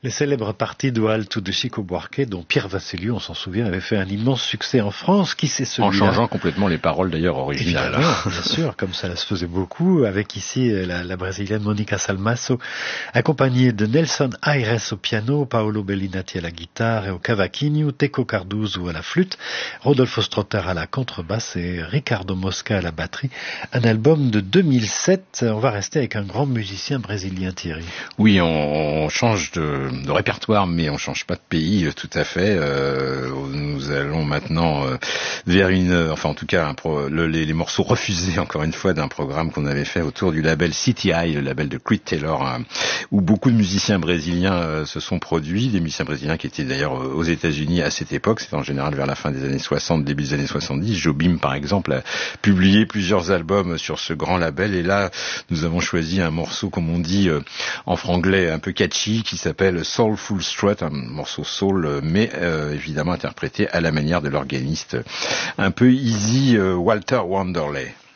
Les célèbres parties do Alto de Chico Buarque, dont Pierre Vassiliou, on s'en souvient, avait fait un immense succès en France. Qui c'est celui-là? En changeant complètement les paroles d'ailleurs originales. Évidemment, bien sûr, comme ça se faisait beaucoup, avec ici la brésilienne Monica Salmaso, accompagnée de Nelson Aires au piano, Paolo Bellinati à la guitare et au cavaquinho, Teco Cardozo à la flûte, Rodolfo Strotter à la contrebasse et Ricardo Mosca à la batterie. Un album de 2007. On va rester avec un grand musicien brésilien, Thierry. Oui, on change de répertoire, mais on change pas de pays tout à fait. Nous allons maintenant vers en tout cas, les morceaux refusés, encore une fois, d'un programme qu'on avait fait autour du label City High, le label de Creed Taylor, où beaucoup de musiciens brésiliens se sont produits, des musiciens brésiliens qui étaient d'ailleurs aux États-Unis à cette époque. C'était en général vers la fin des années 60, début des années 70. Jobim, par exemple, a publié plusieurs albums sur ce grand label, et là, nous avons choisi un morceau, comme on dit en franglais, un peu catchy, qui s'appelle Soulful Strut, un morceau soul, mais évidemment interprété à la manière de l'organiste un peu easy Walter Wanderley.